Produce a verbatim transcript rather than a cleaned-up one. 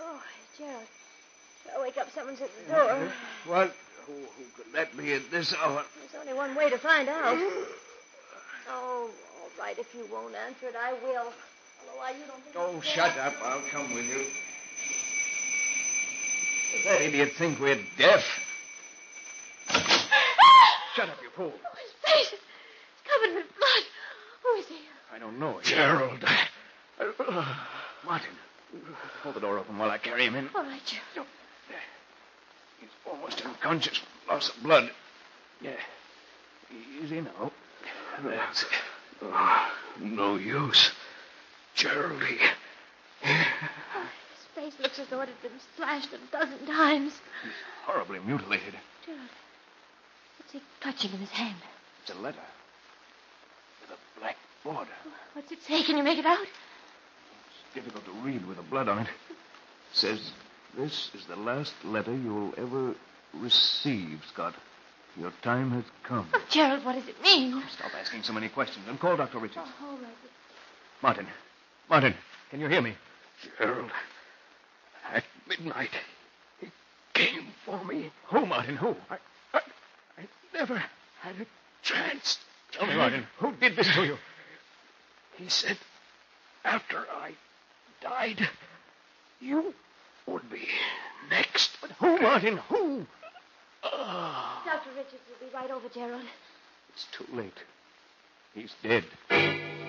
Oh, Gerald. I'll wake up. Someone's at the door. What? Who, who could that be at this hour? There's only one way to find out. Oh, all right. If you won't answer it, I will. Although I, you don't think... Oh, shut up. I'll come with you. Does that idiot think we're deaf? Shut up, you fool. Oh, his face is covered with blood. Who is he? I don't know. Gerald. Martin, hold the door open while I carry him in. All right, Gerald. He's almost unconscious. Loss of blood. Yeah. Easy now. That's it. Oh, no use. Gerald, he... His face looks as though it had been slashed a dozen times. He's horribly mutilated. Gerald, what's he clutching in his hand? It's a letter. With a black border. What's it say? Can you make it out? It's difficult to read with the blood on it. It says, this is the last letter you'll ever receive, Scott. Your time has come. Oh, Gerald, what does it mean? Stop asking so many questions and call Doctor Richards. Oh, all right. Martin. Martin, can you hear me? Gerald, at midnight, he came for me. Who, Martin, who? I, I, I never had a chance. Tell me, Martin, who did this to you? He said after I died, you would be next. But who, Martin, who? Uh, Doctor Richards will be right over, Gerald. It's too late. He's dead.